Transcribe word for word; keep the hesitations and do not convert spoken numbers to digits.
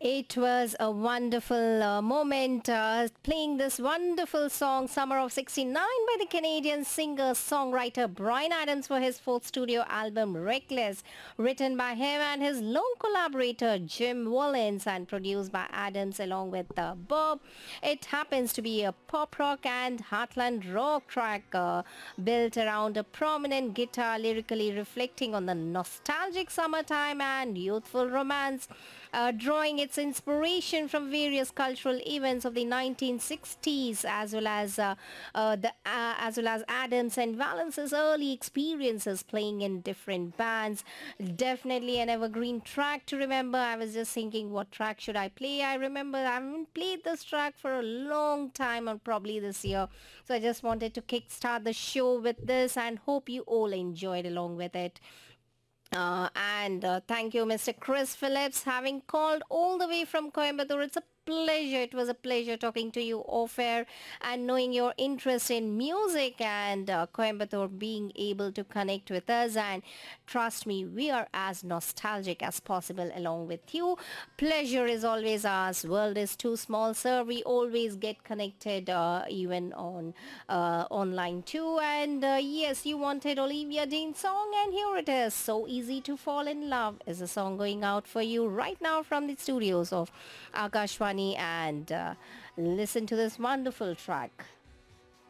It was a wonderful uh, moment uh, playing this wonderful song Summer of sixty-nine by the Canadian singer-songwriter Bryan Adams for his fourth studio album Reckless, written by him and his lone collaborator Jim Mullins and produced by Adams along with uh, Bob. It happens to be a pop rock and heartland rock track uh, built around a prominent guitar, lyrically reflecting on the nostalgic summertime and youthful romance, uh, drawing its inspiration from various cultural events of the nineteen sixties, as well as uh, uh, the uh, as well as Adams and Valence's early experiences playing in different bands. Definitely an evergreen track to remember. I was just thinking, what track should I play? I remember I haven't played this track for a long time, or probably this year. So I just wanted to kickstart the show with this, and hope you all enjoyed along with it. Uh, and uh, thank you, Mister Chris Phillips, having called all the way from Coimbatore. It's a pleasure. It was a pleasure talking to you off air and knowing your interest in music, and uh, Coimbatore being able to connect with us. And trust me, we are as nostalgic as possible along with you. Pleasure is always ours. World is too small, sir. We always get connected, uh, even on uh, online too. And uh, yes, you wanted Olivia Dean's song, and here it is. So Easy to Fall in Love is a song going out for you right now from the studios of Akashvani, and uh, listen to this wonderful track.